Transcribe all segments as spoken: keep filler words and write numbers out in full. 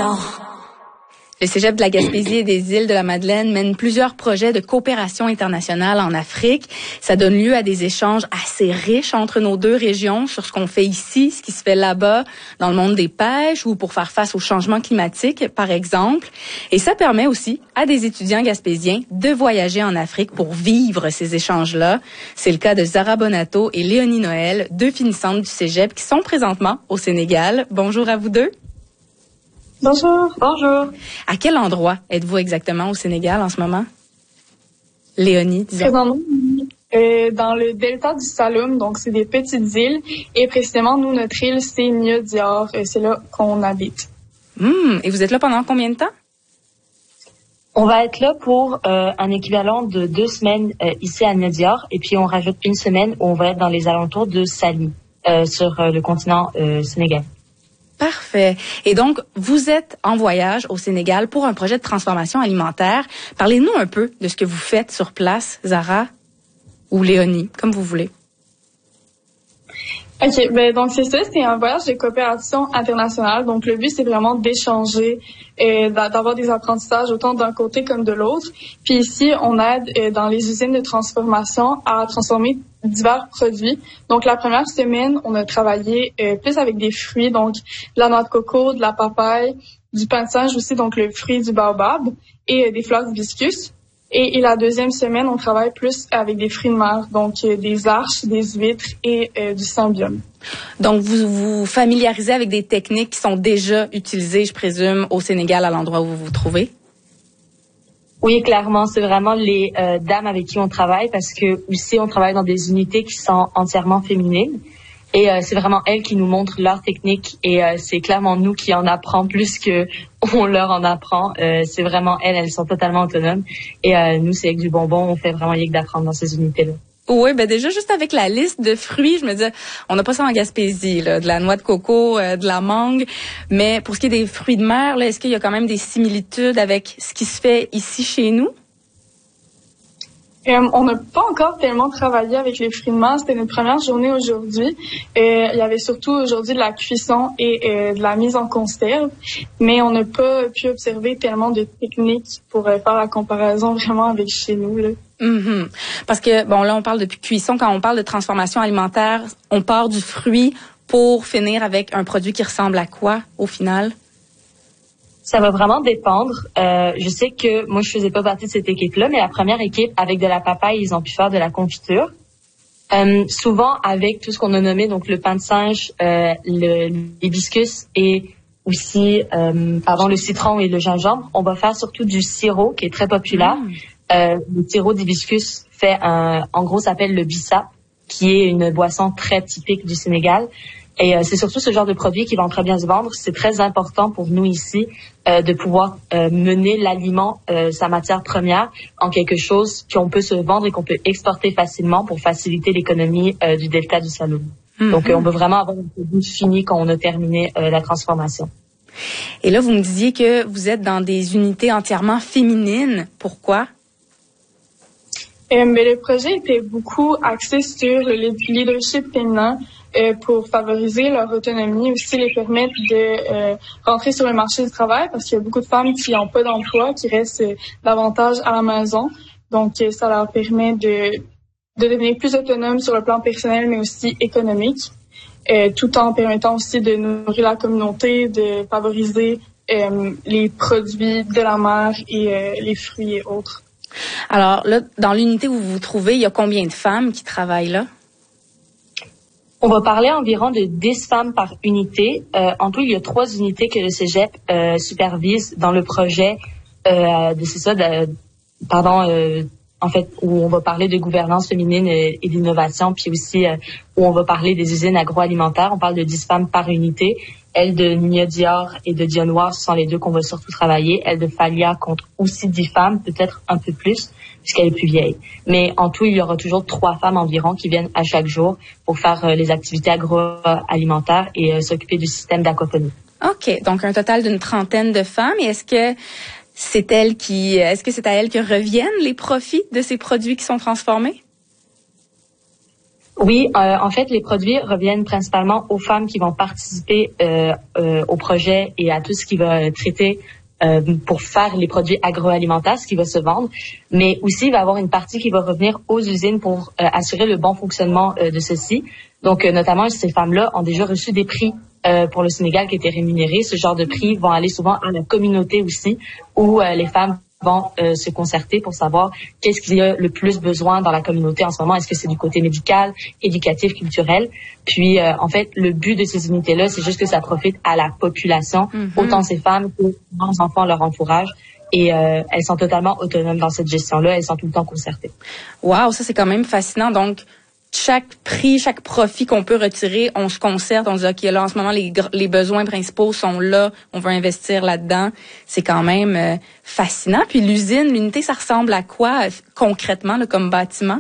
temps. Le Cégep de la Gaspésie et des îles de la Madeleine mène plusieurs projets de coopération internationale en Afrique. Ça donne lieu à des échanges assez riches entre nos deux régions sur ce qu'on fait ici, ce qui se fait là-bas dans le monde des pêches ou pour faire face au changement climatique, par exemple. Et ça permet aussi à des étudiants gaspésiens de voyager en Afrique pour vivre ces échanges-là. C'est le cas de Zara Bonato et Léonie Noël, deux finissantes du Cégep qui sont présentement au Sénégal. Bonjour à vous deux. Bonjour. Bonjour. À quel endroit êtes-vous exactement au Sénégal en ce moment? Léonie, disons. Présentement, euh, dans le delta du Saloum, donc c'est des petites îles. Et précisément, nous, notre île, c'est Nia Dior. Euh, c'est là qu'on habite. Hum, et vous êtes là pendant combien de temps? On va être là pour euh, un équivalent de deux semaines euh, ici à Nia Dior. Et puis, on rajoute une semaine où on va être dans les alentours de Saly, euh, sur euh, le continent euh, sénégalais. Parfait. Et donc, vous êtes en voyage au Sénégal pour un projet de transformation alimentaire. Parlez-nous un peu de ce que vous faites sur place, Zara ou Léonie, comme vous voulez. OK, ben donc c'est ça, c'est un voyage de coopération internationale. Donc le but, c'est vraiment d'échanger, euh, d'avoir des apprentissages autant d'un côté comme de l'autre. Puis ici, on aide euh, dans les usines de transformation à transformer divers produits. Donc la première semaine, on a travaillé euh, plus avec des fruits, donc de la noix de coco, de la papaye, du pain de singe aussi, donc le fruit du baobab, et euh, des fleurs d'hibiscus. Et, et la deuxième semaine, on travaille plus avec des fruits de mer, donc euh, des arches, des huîtres et euh, du cymbium. Donc, vous vous familiarisez avec des techniques qui sont déjà utilisées, je présume, au Sénégal, à l'endroit où vous vous trouvez? Oui, clairement, c'est vraiment les euh, dames avec qui on travaille parce que aussi, on travaille dans des unités qui sont entièrement féminines. Et euh, c'est vraiment elles qui nous montrent leur technique et euh, c'est clairement nous qui en apprend plus que on leur en apprend. Euh, c'est vraiment elles, elles sont totalement autonomes. Et euh, nous, c'est avec du bonbon, on fait vraiment rien que d'apprendre dans ces unités-là. Oui, ben déjà, juste avec la liste de fruits, je me disais, on n'a pas ça en Gaspésie, là, de la noix de coco, euh, de la mangue. Mais pour ce qui est des fruits de mer, là, est-ce qu'il y a quand même des similitudes avec ce qui se fait ici chez nous? Euh, on n'a pas encore tellement travaillé avec les fruits de mer. C'était notre première journée aujourd'hui. Euh, il y avait surtout aujourd'hui de la cuisson et euh, de la mise en conserve, mais on n'a pas pu observer tellement de techniques pour euh, faire la comparaison vraiment avec chez nous, là. Mm-hmm. Parce que, bon, là, on parle de cuisson. Quand on parle de transformation alimentaire, on part du fruit pour finir avec un produit qui ressemble à quoi, au final? Ça va vraiment dépendre. Euh, je sais que moi, je faisais pas partie de cette équipe-là, mais la première équipe, avec de la papaye, ils ont pu faire de la confiture. Euh, souvent, avec tout ce qu'on a nommé, donc le pain de singe, euh, le, l'hibiscus et aussi, euh, pardon, le citron et le gingembre, on va faire surtout du sirop, qui est très populaire. Mmh. Euh, le sirop d'hibiscus fait un, en gros, s'appelle le bissap, qui est une boisson très typique du Sénégal. Et euh, c'est surtout ce genre de produit qui vont très bien se vendre. C'est très important pour nous ici euh, de pouvoir euh, mener l'aliment, euh, sa matière première, en quelque chose qu'on peut se vendre et qu'on peut exporter facilement pour faciliter l'économie euh, du delta du Saloum. Mm-hmm. Donc, euh, on veut vraiment avoir un produit fini quand on a terminé euh, la transformation. Et là, vous me disiez que vous êtes dans des unités entièrement féminines. Pourquoi? Euh, mais le projet était beaucoup axé sur le leadership féminin. Euh, pour favoriser leur autonomie, aussi les permettre de euh, rentrer sur le marché du travail parce qu'il y a beaucoup de femmes qui n'ont pas d'emploi, qui restent euh, davantage à la maison. Donc, euh, ça leur permet de, de devenir plus autonomes sur le plan personnel, mais aussi économique, euh, tout en permettant aussi de nourrir la communauté, de favoriser euh, les produits de la mer et euh, les fruits et autres. Alors là, dans l'unité où vous vous trouvez, il y a combien de femmes qui travaillent là? On va parler environ de dix femmes par unité. Euh, en tout, il y a trois unités que le Cégep euh, supervise dans le projet euh, de c'est ça, de, pardon, euh, en fait, où on va parler de gouvernance féminine et, et d'innovation, puis aussi euh, où on va parler des usines agroalimentaires. On parle de dix femmes par unité. Elles de Nia Dior et de Dionnoir, ce sont les deux qu'on va surtout travailler. Elles de Falia compte aussi dix femmes, peut-être un peu plus, puisqu'elle est plus vieille. Mais en tout, il y aura toujours trois femmes environ qui viennent à chaque jour pour faire euh, les activités agroalimentaires et euh, s'occuper du système d'aquaponie. OK. Donc, un total d'une trentaine de femmes. Et est-ce que c'est elles qui, est-ce que c'est à elles que reviennent les profits de ces produits qui sont transformés? Oui, euh, en fait, les produits reviennent principalement aux femmes qui vont participer euh, euh, au projet et à tout ce qui va traiter euh, pour faire les produits agroalimentaires, ce qui va se vendre. Mais aussi, il va y avoir une partie qui va revenir aux usines pour euh, assurer le bon fonctionnement euh, de ceci. Donc, euh, notamment, ces femmes-là ont déjà reçu des prix euh, pour le Sénégal qui étaient rémunérés. Ce genre de prix vont aller souvent à la communauté aussi, où euh, les femmes vont euh, se concerter pour savoir qu'est-ce qu'il y a le plus besoin dans la communauté en ce moment. Est-ce que c'est du côté médical, éducatif, culturel? Puis, euh, en fait, le but de ces unités-là, c'est juste que ça profite à la population, mm-hmm. autant ces femmes que leurs enfants, leur entourage. Et euh, elles sont totalement autonomes dans cette gestion-là. Elles sont tout le temps concertées. Wow, ça, c'est quand même fascinant. Donc, chaque prix, chaque profit qu'on peut retirer, on se concerte, on se dit, OK, là, en ce moment, les, les besoins principaux sont là, on veut investir là-dedans. C'est quand même euh, fascinant. Puis l'usine, l'unité, ça ressemble à quoi, euh, concrètement, là, comme bâtiment?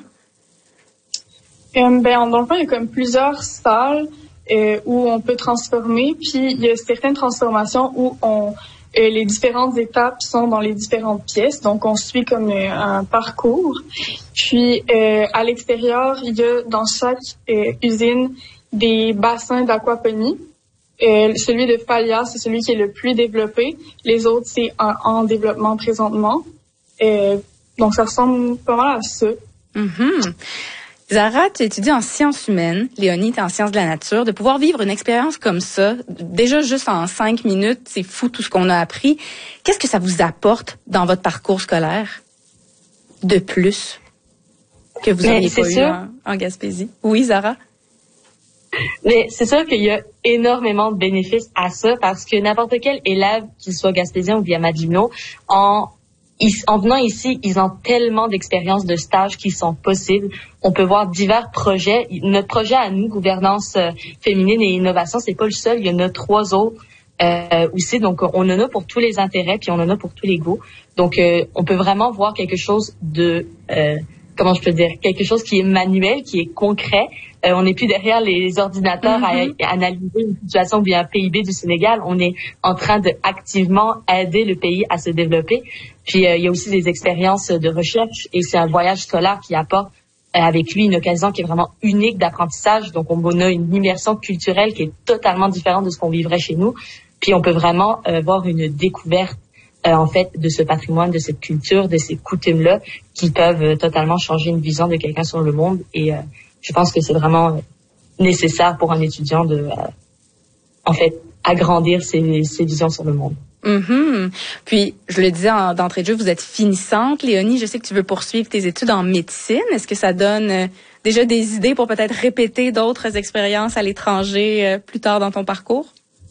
Euh, ben, dans le fond, il y a comme plusieurs salles euh, où on peut transformer, puis il y a certaines transformations où on... Euh, les différentes étapes sont dans les différentes pièces, donc on suit comme euh, un parcours. Puis euh, à l'extérieur, il y a dans chaque euh, usine des bassins d'aquaponie. Euh, celui de Falia, c'est celui qui est le plus développé. Les autres, c'est en, en développement présentement. Euh, donc ça ressemble pas mal à ça. Mm-hmm. Zara, tu étudies en sciences humaines, Léonie, tu es en sciences de la nature. De pouvoir vivre une expérience comme ça, déjà juste en cinq minutes, c'est fou tout ce qu'on a appris. Qu'est-ce que ça vous apporte dans votre parcours scolaire de plus que vous n'auriez pas eu en, en Gaspésie? Oui, Zara? Mais c'est sûr qu'il y a énormément de bénéfices à ça parce que n'importe quel élève, qu'il soit gaspésien ou via Maginot, en En venant ici, ils ont tellement d'expériences de stage qui sont possibles. On peut voir divers projets. Notre projet à nous, gouvernance euh, féminine et innovation, c'est pas le seul. Il y en a trois autres euh, aussi. Donc, on en a pour tous les intérêts, puis on en a pour tous les goûts. Donc, euh, on peut vraiment voir quelque chose de, euh, comment je peux dire, quelque chose qui est manuel, qui est concret. Euh, on n'est plus derrière les ordinateurs mm-hmm. à, à analyser une situation ou bien un P I B du Sénégal. On est en train de activement aider le pays à se développer. Puis euh, il y a aussi des expériences de recherche et c'est un voyage scolaire qui apporte euh, avec lui une occasion qui est vraiment unique d'apprentissage. Donc on a une immersion culturelle qui est totalement différente de ce qu'on vivrait chez nous. Puis on peut vraiment euh, voir une découverte euh, en fait de ce patrimoine, de cette culture, de ces coutumes-là qui peuvent euh, totalement changer une vision de quelqu'un sur le monde. Et euh, je pense que c'est vraiment nécessaire pour un étudiant de, euh, en fait, agrandir ses, ses visions sur le monde. Mm-hmm. Puis, je le disais en, d'entrée de jeu, vous êtes finissante. Léonie, je sais que tu veux poursuivre tes études en médecine. Est-ce que ça donne euh, déjà des idées pour peut-être répéter d'autres expériences à l'étranger euh, plus tard dans ton parcours?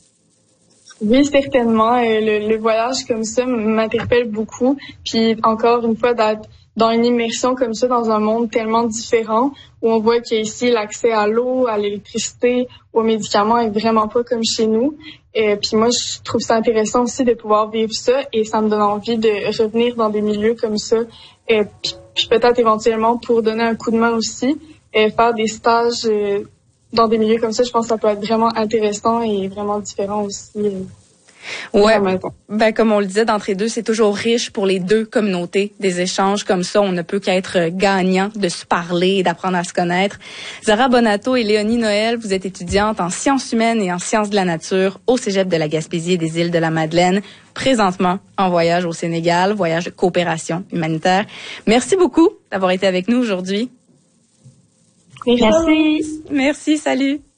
Oui, certainement. Euh, le, le voyage comme ça m'interpelle beaucoup. Puis, encore une fois, d'être dans une immersion comme ça, dans un monde tellement différent, où on voit qu'ici, l'accès à l'eau, à l'électricité, aux médicaments est vraiment pas comme chez nous. Et puis moi, je trouve ça intéressant aussi de pouvoir vivre ça et ça me donne envie de revenir dans des milieux comme ça. Et puis, puis peut-être éventuellement pour donner un coup de main aussi, et faire des stages dans des milieux comme ça, je pense que ça peut être vraiment intéressant et vraiment différent aussi. Ouais, ben comme on le disait d'entrée deux, c'est toujours riche pour les deux communautés, des échanges comme ça. On ne peut qu'être gagnant de se parler et d'apprendre à se connaître. Zara Bonato et Léonie Noël, vous êtes étudiantes en sciences humaines et en sciences de la nature au Cégep de la Gaspésie et des îles de la Madeleine, présentement en voyage au Sénégal, voyage de coopération humanitaire. Merci beaucoup d'avoir été avec nous aujourd'hui. Merci. Merci, salut.